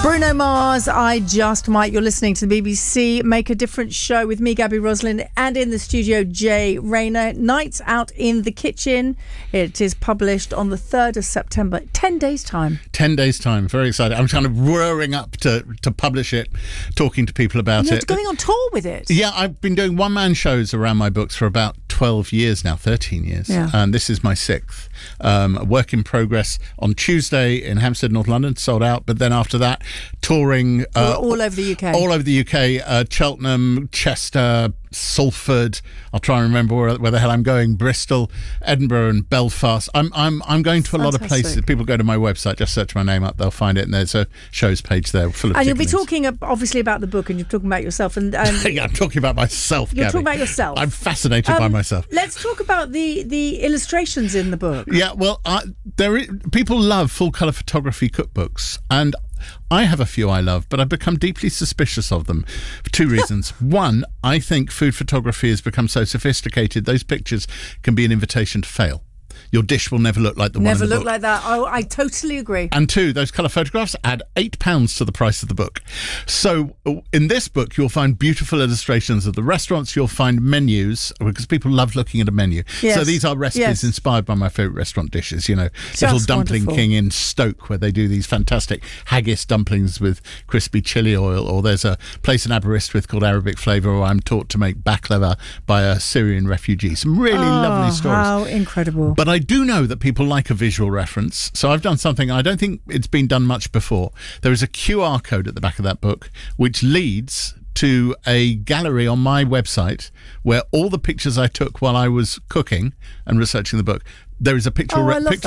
Bruno Mars, I Just Might. You're listening to the BBC Make a Difference show with me, Gabby Roslin, and in the studio, Jay Rayner. Nights Out in the Kitchen. It is published on the 3rd of September. 10 days' time. 10 days' time. Very excited. I'm kind of roaring up to publish it, talking to people about You're it. going on tour with it. Yeah, I've been doing one-man shows around my books for about 12 years now, 13 years. Yeah. And this is my 6th. A work in progress on Tuesday in Hampstead, North London, sold out. But then after that, touring all over the UK. All over the UK, Cheltenham, Chester, Salford. I'll try and remember where the hell I'm going. Bristol, Edinburgh, and Belfast. I'm going to a lot of places. People go to my website, just search my name up, they'll find it, and there's a shows page there full of. And you'll be links. talking obviously about the book, and you're talking about yourself. And yeah, I'm talking about myself. You're Gabby. talking about yourself. I'm fascinated by myself. Let's talk about the illustrations in the book. Yeah, well, people love full colour photography cookbooks, and I have a few I love, but I've become deeply suspicious of them for 2 reasons. One, I think food photography has become so sophisticated, those pictures can be an invitation to fail. Your dish will never look like the one in the book. Never look like that. Oh, I totally agree. And 2, those colour photographs add £8 to the price of the book. So in this book, you'll find beautiful illustrations of the restaurants. You'll find menus, because people love looking at a menu. Yes. So these are recipes inspired by my favourite restaurant dishes. You know, Little Dumpling wonderful. King in Stoke, where they do these fantastic haggis dumplings with crispy chili oil. Or there's a place in Aberystwyth called Arabic Flavour, where I'm taught to make baklava by a Syrian refugee. Some really lovely stories. How incredible. But I do know that people like a visual reference, so I've done something I don't think it's been done much before. There is a QR code at the back of that book which leads to a gallery on my website where all the pictures I took while I was cooking and researching the book, there is a picture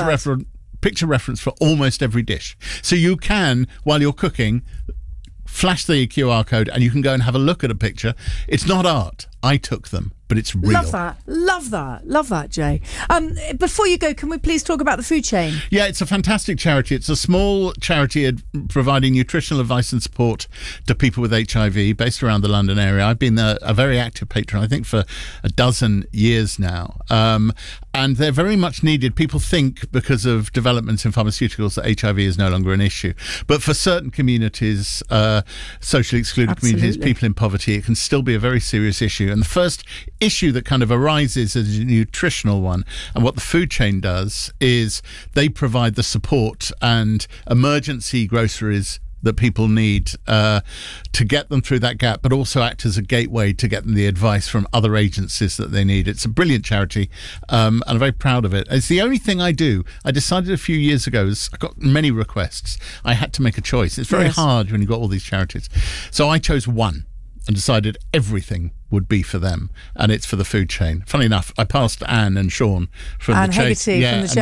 reference for almost every dish. So you can, while you're cooking, flash the QR code and you can go and have a look at a picture. It's not art. I took them, but it's real. Love that, Jay. Before you go, can we please talk about the food chain? Yeah, it's a fantastic charity. It's a small charity providing nutritional advice and support to people with HIV, based around the London area. I've been a very active patron, I think, for a dozen years now. And they're very much needed. People think, because of developments in pharmaceuticals, that HIV is no longer an issue. But for certain communities, socially excluded communities, people in poverty, it can still be a very serious issue. And the first issue that kind of arises is a nutritional one. And what the food chain does is they provide the support and emergency groceries that people need to get them through that gap, but also act as a gateway to get them the advice from other agencies that they need. It's a brilliant charity, and I'm very proud of it. It's the only thing I do. I decided a few years ago, I got many requests. I had to make a choice. It's very hard when you've got all these charities. So I chose one and decided everything would be for them, and it's for the food chain. Funny enough, I passed Anne and Sean from Anne the chain. Hegarty from the chain.